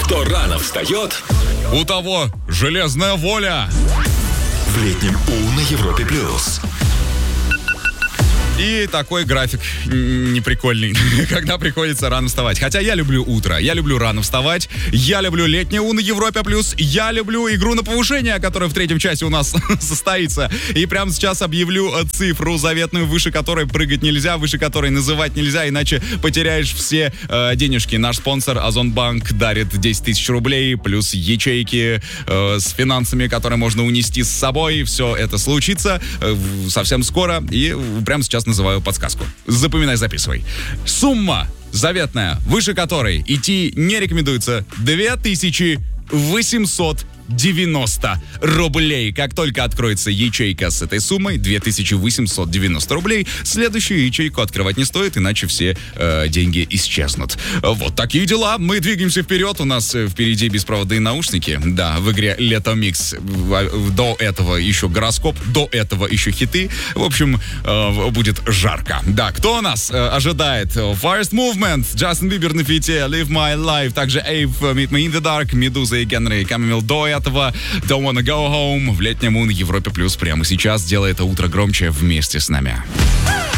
Кто рано встает, У того железная воля. в летнем У на Европе плюс. И такой график неприкольный, когда приходится рано вставать. Хотя я люблю утро, я люблю рано вставать, я люблю летнее У на Европе плюс, я люблю игру на повышение, которая в третьем часе у нас состоится. И прямо сейчас объявлю цифру заветную, выше которой прыгать нельзя, выше которой называть нельзя, иначе потеряешь все денежки. Наш спонсор Озонбанк дарит 10 тысяч рублей, плюс ячейки с финансами, которые можно унести с собой. Все это случится совсем скоро, и прямо сейчас называю подсказку. Запоминай, записывай. Сумма заветная, выше которой идти не рекомендуется, 2890 рублей. Как только откроется ячейка с этой суммой, 2890 рублей, следующую ячейку открывать не стоит, иначе все деньги исчезнут. Вот такие дела. Мы двигаемся вперед. У нас впереди беспроводные наушники. Да, в игре Лето Микс. До этого еще гороскоп, до этого еще хиты. В общем, будет жарко. Да, кто у нас ожидает? Forest Movement, Джастин Бибер на фите, Live My Life, также Ape, Meet Me in the Dark, Медуза и Генри Камилл до этого, Don't Wanna Go Home. В летнем У на Европе плюс прямо сейчас. Делай это утро громче вместе с нами.